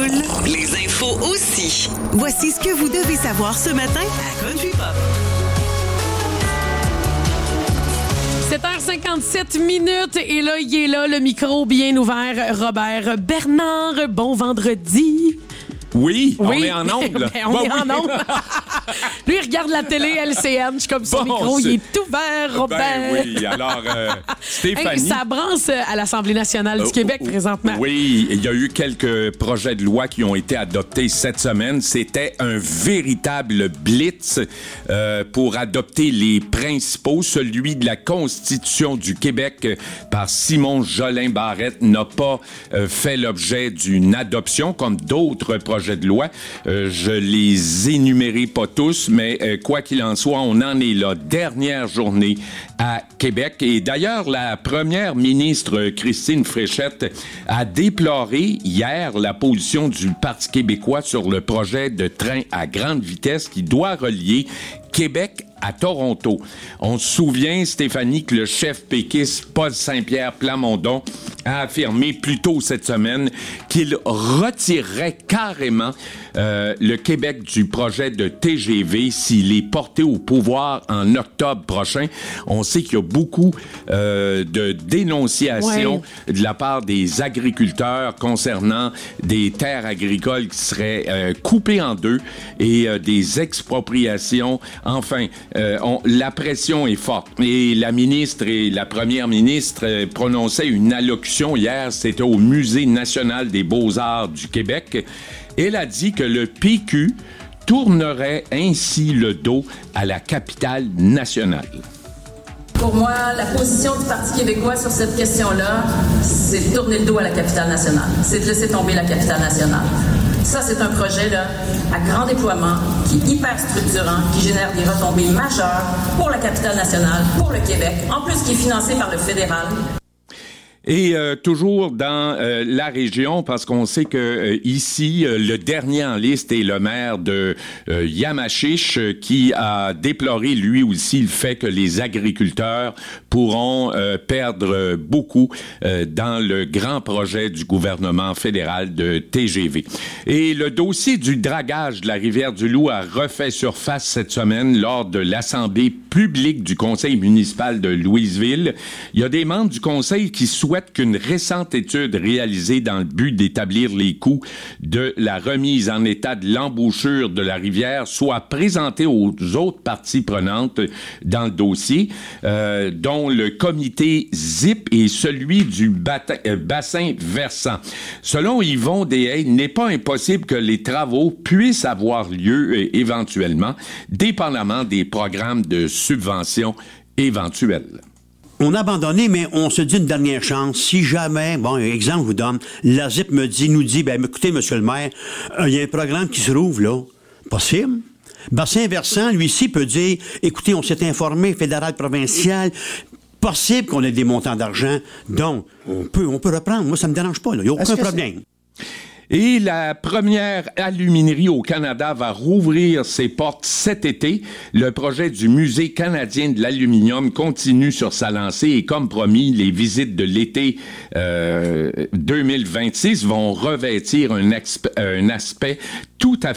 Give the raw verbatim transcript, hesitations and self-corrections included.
roule. Les infos aussi. Voici ce que vous devez savoir ce matin à Country Pop. sept heures cinquante-sept minutes et là, il est là, le micro bien ouvert. Robert Bernard, bon vendredi. Oui, oui, on est en onde. Ben, on bah, est oui. en onde. Lui, il regarde la télé L C N. Je suis comme son Bon, micro, c'est... il est ouvert, Robert. Ben oui, alors, euh, Stéphanie... Hey, ça branche à l'Assemblée nationale du euh, Québec présentement. Oui, il y a eu quelques projets de loi qui ont été adoptés cette semaine. C'était un véritable blitz euh, pour adopter les principaux. Celui de la Constitution du Québec euh, par Simon Jolin Barrette n'a pas euh, fait l'objet d'une adoption comme d'autres projets de loi. Euh, je les énumérais pas tous, mais euh, quoi qu'il en soit, on en est là. Dernière journée à Québec. Et d'ailleurs, la première ministre Christine Fréchette a déploré hier la position du Parti québécois sur le projet de train à grande vitesse qui doit relier Québec à Toronto. On se souvient, Stéphanie, que le chef péquiste Paul Saint-Pierre Plamondon a affirmé plus tôt cette semaine qu'il retirerait carrément euh, le Québec du projet de T G V s'il est porté au pouvoir en octobre prochain. On sait qu'il y a beaucoup euh, de dénonciations ouais. de la part des agriculteurs concernant des terres agricoles qui seraient euh, coupées en deux et euh, des expropriations. Enfin, euh, on, la pression est forte. Et la ministre et la première ministre euh, prononçaient une allocution hier, c'était au Musée national des beaux-arts du Québec. Elle a dit que le P Q tournerait ainsi le dos à la capitale nationale. Pour moi, la position du Parti québécois sur cette question-là, c'est de tourner le dos à la capitale nationale. C'est de laisser tomber la capitale nationale. Ça, c'est un projet là, à grand déploiement, qui est hyper structurant, qui génère des retombées majeures pour la capitale nationale, pour le Québec, en plus qui est financé par le fédéral. Et euh, toujours dans euh, la région, parce qu'on sait que euh, ici, euh, le dernier en liste est le maire de euh, Yamachiche, euh, qui a déploré lui aussi le fait que les agriculteurs pourront euh, perdre beaucoup euh, dans le grand projet du gouvernement fédéral de T G V. Et le dossier du dragage de la rivière du Loup a refait surface cette semaine lors de l'Assemblée publique du conseil municipal de Louisville. Il y a des membres du conseil qui souhaitent qu'une récente étude réalisée dans le but d'établir les coûts de la remise en état de l'embouchure de la rivière soit présentée aux autres parties prenantes dans le dossier, euh, dont le comité Z I P et celui du bata- euh, bassin versant. Selon Yvon Deshaies, il n'est pas impossible que les travaux puissent avoir lieu euh, éventuellement, dépendamment des programmes de subvention éventuels. On a abandonné, mais on se dit une dernière chance. Si jamais, bon, exemple, je vous donne, la Z I P me dit, nous dit, ben, écoutez, monsieur le maire, il euh, y a un programme qui se rouvre, là. Possible. Bassin versant, lui ici, peut dire, écoutez, on s'est informé, fédéral, provincial, possible qu'on ait des montants d'argent. Donc, on peut, on peut reprendre. Moi, ça me dérange pas, là. Il n'y a aucun problème. Et la première aluminerie au Canada va rouvrir ses portes cet été. Le projet du Musée canadien de l'aluminium continue sur sa lancée et comme promis, les visites de l'été euh, deux mille vingt-six vont revêtir un, exp- un aspect tout à fait